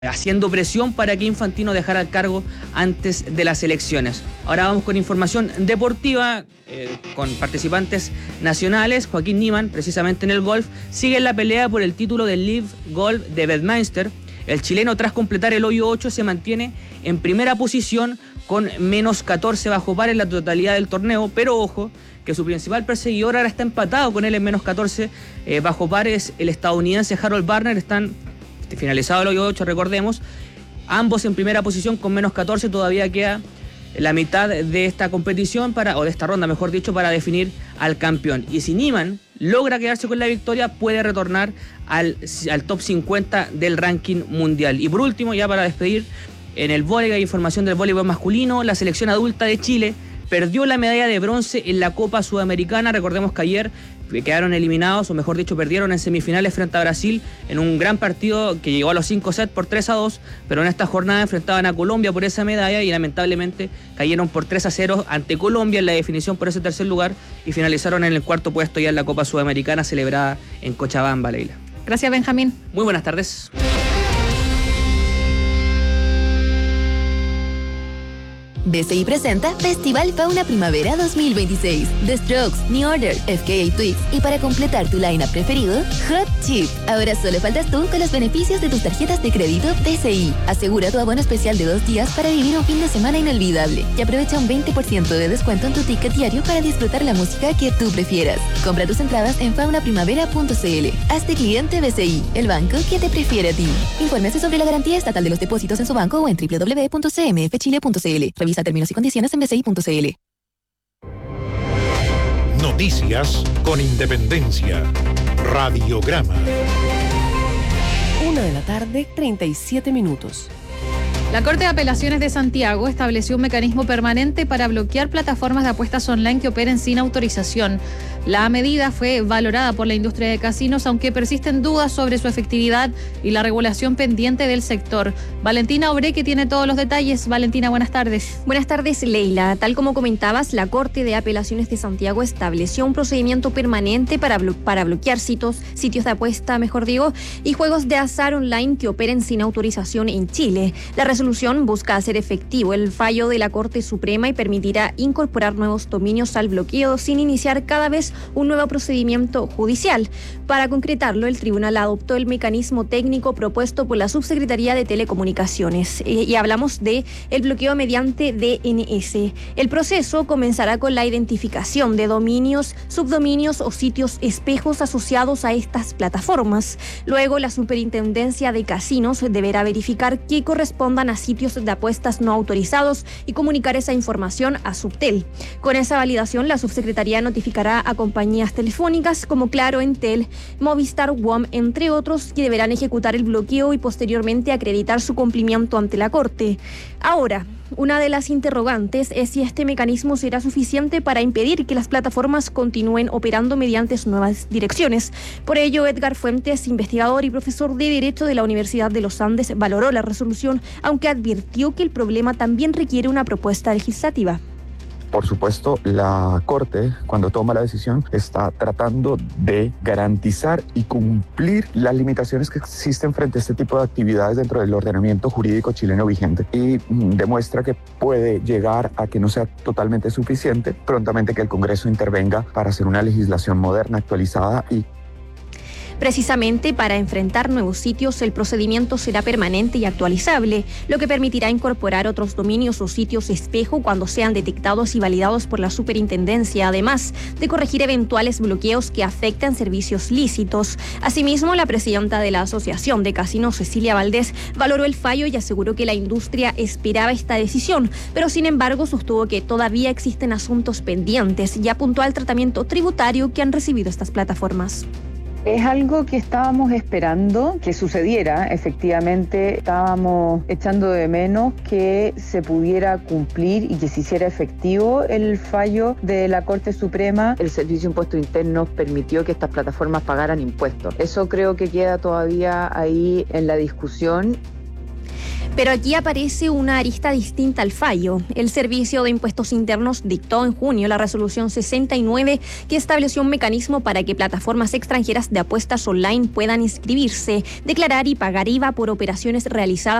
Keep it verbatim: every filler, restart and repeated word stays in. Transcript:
haciendo presión para que Infantino dejara el cargo antes de las elecciones. Ahora vamos con información deportiva, eh, con participantes nacionales. Joaquín Niemann, precisamente en el golf, sigue en la pelea por el título del Live Golf de Bedminster. El chileno, tras completar el hoyo ocho, se mantiene en primera posición con menos catorce bajo par en la totalidad del torneo, pero ojo, que su principal perseguidor ahora está empatado con él en menos catorce eh, bajo par, es el estadounidense Harold Varner. Están finalizado el hoyo ocho, recordemos, ambos en primera posición con menos catorce. Todavía queda la mitad de esta competición, para, o de esta ronda, mejor dicho, para definir al campeón. Y si Niemann logra quedarse con la victoria, puede retornar al, al top cincuenta del ranking mundial. Y por último, ya para despedir, en el voleibol, hay información del voleibol masculino. La selección adulta de Chile perdió la medalla de bronce en la Copa Sudamericana. Recordemos que ayer quedaron eliminados, o mejor dicho, perdieron en semifinales frente a Brasil en un gran partido que llegó a los cinco sets por tres a dos, pero en esta jornada enfrentaban a Colombia por esa medalla y lamentablemente cayeron por tres a cero ante Colombia en la definición por ese tercer lugar y finalizaron en el cuarto puesto ya en la Copa Sudamericana celebrada en Cochabamba, Leila. Gracias, Benjamín. Muy buenas tardes. B C I presenta Festival Fauna Primavera dos mil veintiséis. The Strokes, New Order, F K A Twigs y para completar tu line-up preferido, Hot Chip. Ahora solo faltas tú con los beneficios de tus tarjetas de crédito B C I. Asegura tu abono especial de dos días para vivir un fin de semana inolvidable y aprovecha un veinte por ciento de descuento en tu ticket diario para disfrutar la música que tú prefieras. Compra tus entradas en fauna primavera punto c l. Hazte cliente B C I, el banco que te prefiere a ti. Infórmese sobre la garantía estatal de los depósitos en su banco o en doble u doble u doble u punto c m f chile punto c l. Revisa términos y condiciones en b c i punto c l. Noticias con Independencia. Radiograma. Una de la tarde, treinta y siete minutos. La Corte de Apelaciones de Santiago estableció un mecanismo permanente para bloquear plataformas de apuestas online que operen sin autorización. La medida fue valorada por la industria de casinos, aunque persisten dudas sobre su efectividad y la regulación pendiente del sector. Valentina Obre, que tiene todos los detalles. Valentina, buenas tardes. Buenas tardes, Leila. Tal como comentabas, la Corte de Apelaciones de Santiago estableció un procedimiento permanente para, blo- para bloquear sitios, sitios de apuesta, mejor digo, y juegos de azar online que operen sin autorización en Chile. La resolución busca hacer efectivo el fallo de la Corte Suprema y permitirá incorporar nuevos dominios al bloqueo sin iniciar cada vez un nuevo procedimiento judicial. Para concretarlo, el tribunal adoptó el mecanismo técnico propuesto por la Subsecretaría de Telecomunicaciones y, y hablamos de el bloqueo mediante D N S. El proceso comenzará con la identificación de dominios, subdominios o sitios espejos asociados a estas plataformas. Luego, la Superintendencia de Casinos deberá verificar que correspondan a sitios de apuestas no autorizados y comunicar esa información a Subtel. Con esa validación, la Subsecretaría notificará a compañías telefónicas como Claro, Entel, Movistar, W O M, entre otros, que deberán ejecutar el bloqueo y posteriormente acreditar su cumplimiento ante la Corte. Ahora, una de las interrogantes es si este mecanismo será suficiente para impedir que las plataformas continúen operando mediante nuevas direcciones. Por ello, Edgar Fuentes, investigador y profesor de Derecho de la Universidad de los Andes, valoró la resolución, aunque advirtió que el problema también requiere una propuesta legislativa. Por supuesto, la Corte, cuando toma la decisión, está tratando de garantizar y cumplir las limitaciones que existen frente a este tipo de actividades dentro del ordenamiento jurídico chileno vigente y mm, demuestra que puede llegar a que no sea totalmente suficiente, prontamente que el Congreso intervenga para hacer una legislación moderna, actualizada y Precisamente para enfrentar nuevos sitios, el procedimiento será permanente y actualizable, lo que permitirá incorporar otros dominios o sitios espejo cuando sean detectados y validados por la Superintendencia, además de corregir eventuales bloqueos que afecten servicios lícitos. Asimismo, la presidenta de la Asociación de Casinos, Cecilia Valdés, valoró el fallo y aseguró que la industria esperaba esta decisión, pero sin embargo sostuvo que todavía existen asuntos pendientes y apuntó al tratamiento tributario que han recibido estas plataformas. Es algo que estábamos esperando que sucediera. Efectivamente, estábamos echando de menos que se pudiera cumplir y que se hiciera efectivo el fallo de la Corte Suprema. El Servicio de Impuestos Internos permitió que estas plataformas pagaran impuestos. Eso creo que queda todavía ahí en la discusión. Pero aquí aparece una arista distinta al fallo. El Servicio de Impuestos Internos dictó en junio la resolución sesenta y nueve que estableció un mecanismo para que plataformas extranjeras de apuestas online puedan inscribirse, declarar y pagar I V A por operaciones realizadas